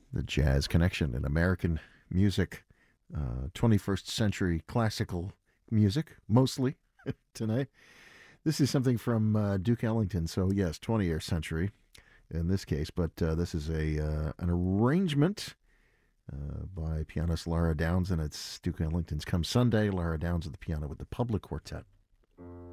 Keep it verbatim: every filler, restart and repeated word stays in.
the Jazz Connection in American music, uh, twenty-first century classical music, mostly tonight. This is something from uh, Duke Ellington, so yes, twentieth century in this case, but uh, this is a uh, an arrangement uh, by pianist Lara Downs, and it's Duke Ellington's Come Sunday. Lara Downs at the piano with the Public Quartet.